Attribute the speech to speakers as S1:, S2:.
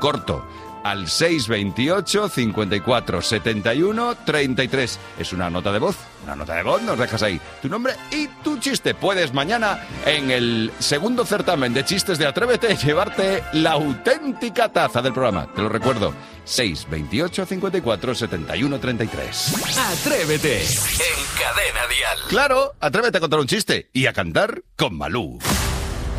S1: corto, al 628 54 71 33. Es una nota de voz, nos dejas ahí tu nombre y tu chiste. Puedes mañana, en el segundo certamen de chistes de Atrévete, llevarte la auténtica taza del programa. Te lo recuerdo, 628 54 71 33.
S2: Atrévete en Cadena Dial.
S1: Claro, atrévete a contar un chiste y a cantar con Malú.